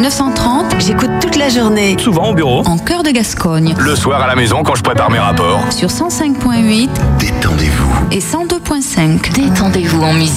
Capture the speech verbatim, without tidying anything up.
neuf cent trente, j'écoute toute la journée. Souvent au bureau. En cœur de Gascogne. Le soir à la maison quand je prépare mes rapports. Sur cent cinq point huit. Détendez-vous. Et cent deux point cinq. Détendez-vous en musique.